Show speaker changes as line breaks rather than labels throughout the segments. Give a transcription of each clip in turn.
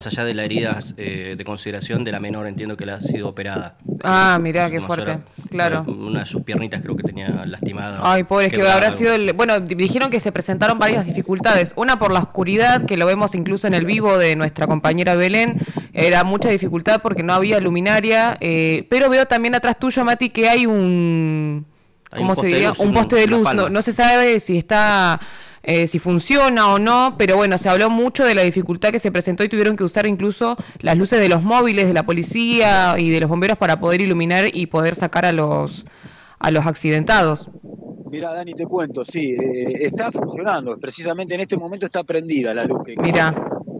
allá de la herida de consideración de la menor, entiendo que la ha sido operada.
Ah, mirá, qué fuerte, claro.
Una de sus piernitas creo que tenía lastimada.
Ay, pobre, es que habrá sido Bueno, dijeron que se presentaron varias dificultades. Una por la oscuridad, que lo vemos incluso en el vivo de nuestra compañera Belén. Era mucha dificultad porque no había luminaria. Pero veo también atrás tuyo, Mati, que hay un... ¿Cómo se diría? Un poste de luz. No se sabe si está... si funciona o no, pero bueno, se habló mucho de la dificultad que se presentó y tuvieron que usar incluso las luces de los móviles de la policía y de los bomberos para poder iluminar y poder sacar a los accidentados.
Mira, Dani, te cuento, sí, está funcionando, precisamente en este momento está prendida la luz
Mira.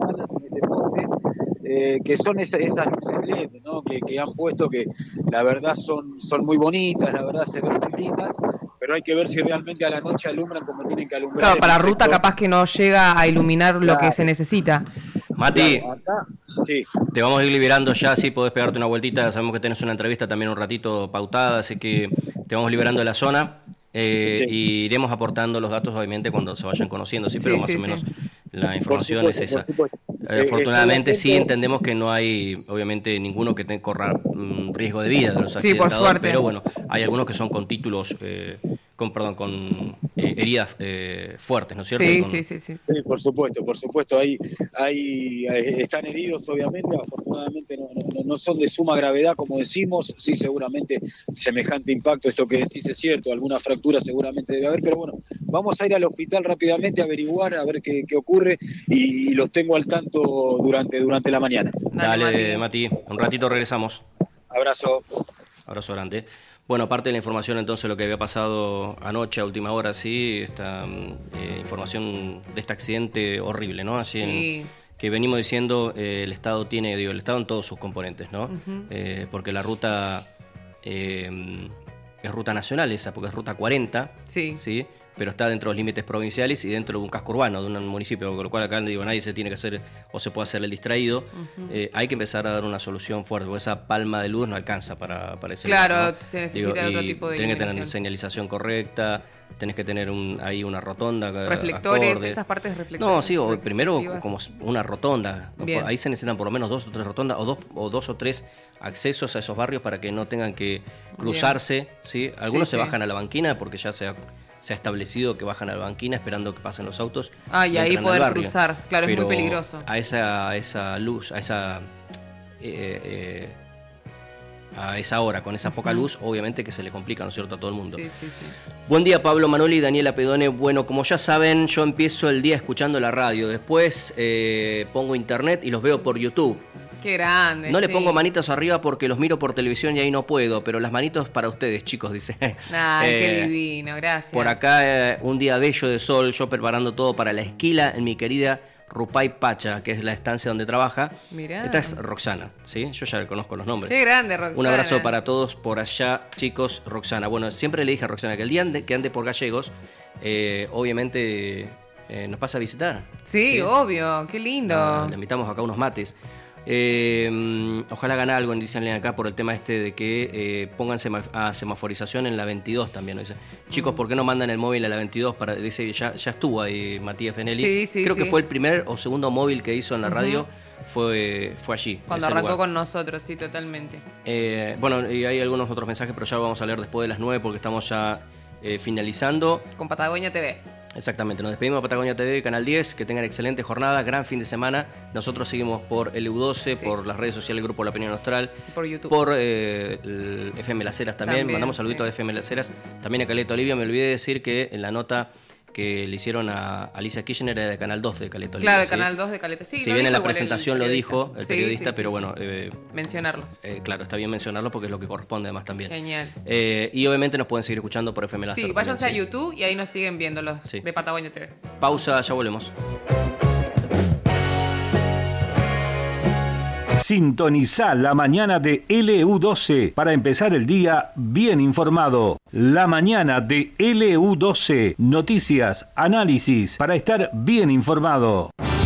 Que son esas luces LED, ¿no? que han puesto, que la verdad son muy bonitas, la verdad se ven muy lindas, pero hay que ver si realmente a la noche alumbran como tienen que alumbrar.
Claro, para ruta capaz que no llega a iluminar lo que se necesita.
Mati,
claro, acá, sí.
Te vamos a ir liberando ya, sí, podés pegarte una vueltita, sabemos que tenés una entrevista también un ratito pautada, así que te vamos liberando de la zona y iremos aportando los datos obviamente cuando se vayan conociendo, sí, pero más o menos la información es esa. Afortunadamente sí entendemos que no hay obviamente ninguno que corra riesgo de vida de los accidentados,
por suerte.
Pero bueno, hay algunos que son con títulos, con heridas fuertes, ¿no es cierto?
Sí,
por supuesto, ahí están heridos obviamente, afortunadamente no son de suma gravedad como decimos, sí seguramente semejante impacto, esto que decís es cierto, alguna fractura seguramente debe haber, pero bueno, vamos a ir al hospital rápidamente a averiguar, a ver qué ocurre y los tengo al tanto durante la mañana.
Dale, Mati, un ratito regresamos.
Abrazo
grande. Bueno, aparte de la información entonces lo que había pasado anoche a última hora, sí, esta información de este accidente horrible, ¿no? Así que venimos diciendo, el Estado tiene, el Estado en todos sus componentes, ¿no? Uh-huh. Porque la ruta es ruta nacional esa, porque es ruta 40, ¿sí? Pero está dentro de los límites provinciales y dentro de un casco urbano, de un municipio, con lo cual acá nadie se tiene que hacer o se puede hacer el distraído. Uh-huh. Hay que empezar a dar una solución fuerte, porque esa palma de luz no alcanza para ese lugar, ¿no? Se necesita otro tipo de tenés que tener señalización correcta, tenés que tener ahí una rotonda,
reflectores,
acorde.
Esas partes reflectores.
No, sí, o primero como una rotonda. Ahí se necesitan por lo menos 2 o 3 rotondas o dos o tres accesos a esos barrios para que no tengan que cruzarse, ¿sí? Algunos se bajan a la banquina porque ya se ha establecido que bajan a la banquina esperando que pasen los autos.
Y ahí poder cruzar, claro, pero es muy peligroso.
A esa luz, a esa hora, con esa poca luz, obviamente que se le complica, ¿no es cierto?, a todo el mundo. Sí. Buen día, Pablo Manoli y Daniela Pedone. Bueno, como ya saben, yo empiezo el día escuchando la radio, después pongo internet y los veo por YouTube.
Qué grande.
No le pongo manitos arriba porque los miro por televisión y ahí no puedo, pero las manitos para ustedes, chicos, dice.
Qué divino, gracias.
Por acá, un día bello de sol, yo preparando todo para la esquila en mi querida Rupay Pacha, que es la estancia donde trabaja.
Mirá.
Esta es Roxana, ¿sí? Yo ya conozco los nombres.
Qué grande, Roxana.
Un abrazo para todos por allá, chicos, Roxana. Bueno, siempre le dije a Roxana que el día que ande por Gallegos, obviamente nos pasa a visitar.
Sí, obvio, qué lindo.
Le invitamos acá unos mates. Ojalá hagan algo, dicen acá, por el tema de que pongan a semaforización en la 22 también, ¿no? Dice, chicos, ¿por qué no mandan el móvil a la 22? Dice, ya estuvo ahí Matías Fenelli. Creo que fue el primer o segundo móvil que hizo en la radio, fue allí.
Cuando arrancó con nosotros, sí, totalmente.
Bueno, y hay algunos otros mensajes, pero ya lo vamos a leer después de las 9 porque estamos ya finalizando.
Con Patagonia TV.
Exactamente, nos despedimos de Patagonia TV, Canal 10, que tengan excelente jornada, gran fin de semana. Nosotros seguimos por LU12, por las redes sociales del Grupo La Opinión Austral,
por YouTube,
por el FM Las Heras también. Mandamos saluditos a FM Las Heras, también a Caleta Olivia. Me olvidé de decir que en la nota que le hicieron a Alicia Kirchner era de Canal 2 de Caleta Olivia.
Claro, de Canal 2 de Caleta, sí.
Si bien en la presentación lo dijo el periodista, pero bueno...
mencionarlo.
Claro, está bien mencionarlo porque es lo que corresponde además también.
Genial.
Y obviamente nos pueden seguir escuchando por FM Las Heras.
Sí, váyanse a YouTube y ahí nos siguen viéndolos de Patagonia TV.
Pausa, ya volvemos.
Sintoniza la mañana de LU12 para empezar el día bien informado. La mañana de LU12. Noticias, análisis para estar bien informado.